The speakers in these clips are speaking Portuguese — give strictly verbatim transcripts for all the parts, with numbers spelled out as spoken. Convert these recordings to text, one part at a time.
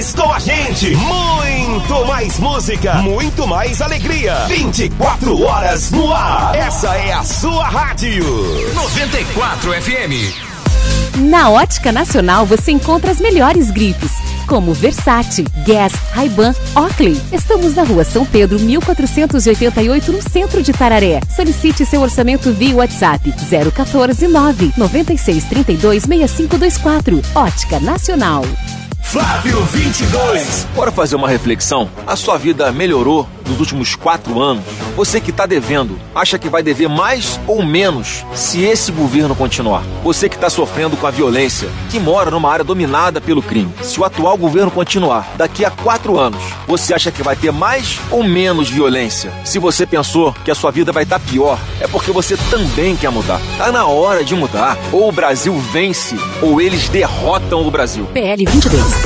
Com a gente, muito mais música, muito mais alegria. vinte e quatro horas no ar. Essa é a sua rádio. noventa e quatro F M. Na Ótica Nacional você encontra as melhores grifes, como Versace, Guess, Ray-Ban, Oakley. Estamos na Rua São Pedro, mil quatrocentos e oitenta e oito, no centro de Tararé. Solicite seu orçamento via WhatsApp zero um quatro nove nove seis três dois seis cinco dois quatro. Ótica Nacional. Flávio vinte e dois. Bora fazer uma reflexão? A sua vida melhorou nos últimos quatro anos? Você que está devendo, acha que vai dever mais ou menos se esse governo continuar? Você que está sofrendo com a violência, que mora numa área dominada pelo crime, se o atual governo continuar, daqui a quatro anos, você acha que vai ter mais ou menos violência? Se você pensou que a sua vida vai estar pior, é porque você também quer mudar. Tá na hora de mudar. Ou o Brasil vence, ou eles derrotam o Brasil. P L vinte e dois.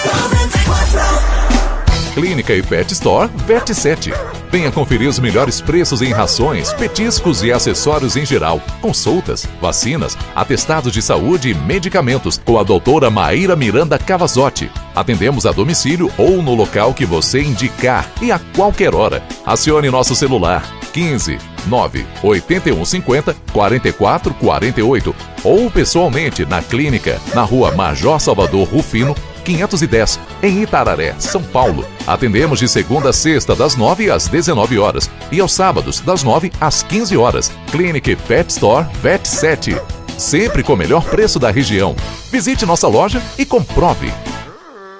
Clínica e Pet Store Vet sete. Venha conferir os melhores preços em rações, petiscos e acessórios em geral, consultas, vacinas, atestados de saúde e medicamentos com a doutora Maíra Miranda Cavazotti. Atendemos a domicílio ou no local que você indicar e a qualquer hora. Acione nosso celular quinze nove oito um cinco zero quatro quatro quatro oito ou pessoalmente na clínica, na Rua Major Salvador Rufino, quinhentos e dez, em Itararé, São Paulo. Atendemos de segunda a sexta, das nove às dezenove horas e aos sábados, das nove às quinze horas. Clinic Pet Store Vet sete. Sempre com o melhor preço da região. Visite nossa loja e comprove.